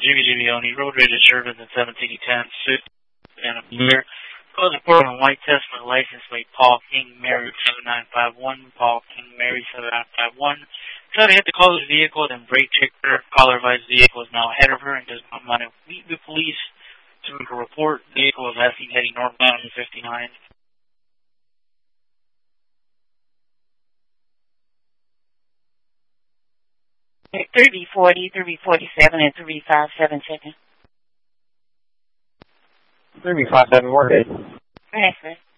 Jimmy Givioni, road registered in the 1710 Swift and a year. Code report on white Tesla license plate Paul King Mary 7951, Paul King Mary 7951. Try to hit the caller's vehicle, then brake check her. Caller advised vehicle is now ahead of her and does not want to meet with police. To make a report, vehicle is last seen heading northbound on 59. 3B40, 3B47, and 3B57 checking. 3B57, we're good. Thanks, sir.